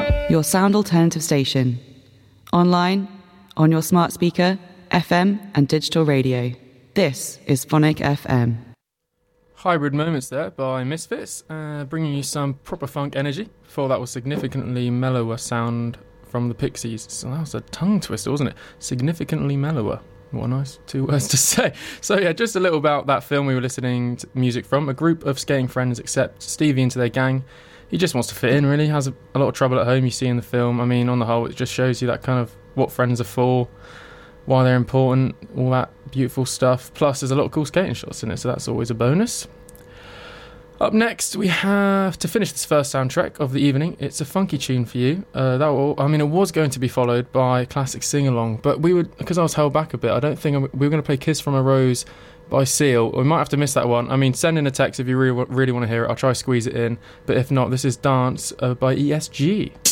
your sound alternative station. Online, on your smart speaker, FM and digital radio. This is Phonic FM. Hybrid Moments there by Misfits, bringing you some proper funk energy. Before that was significantly mellower sound from the Pixies. So that was a tongue twister, wasn't it? Significantly mellower. What a nice 2 words to say. So yeah, just a little about that film we were listening to music from. A group of skating friends accept Stevie into their gang. He just wants to fit in, really. Has a lot of trouble at home, you see in the film. I mean, on the whole, it just shows you that kind of what friends are for, why they're important, all that beautiful stuff. Plus, there's a lot of cool skating shots in it, so that's always a bonus. Up next, we have, to finish this first soundtrack of the evening, it's a funky tune for you. It was going to be followed by a classic sing-along, but because I was held back a bit, I don't think we were going to play Kiss from a Rose by Seal. We might have to miss that one. I mean, send in a text if you really want to hear it. I'll try to squeeze it in, but if not, this is Dance by ESG.